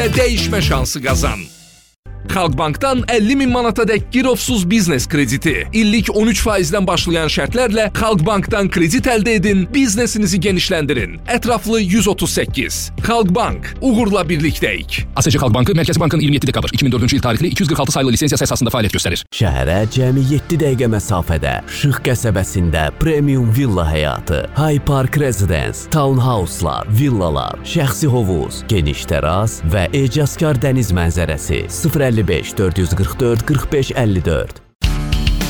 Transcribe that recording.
Dəyişmə şansı qazan. Xalqbankdan 50.000 manatadək girovsuz biznes krediti, illik 13%-dən başlayan şərtlərlə Xalqbankdan kredit əldə edin, biznesinizi genişləndirin. Ətraflı 138. Xalqbank, uğurla birlikdəyik. ASC Xalq Bankı Mərkəzi Bankın 27 dekabr 2004-cü il tarixli 246 saylı lisensiyası əsasında fəaliyyət göstərir. Şəhərə cəmi 7 dəqiqə məsafədə, Şıx qəsəbəsində premium villa həyatı, High Park Residence, townhouselar, villalar, şəxsi hovuz, geniş təras və ecazkar dəniz mənzərəsi. 055 444 45 54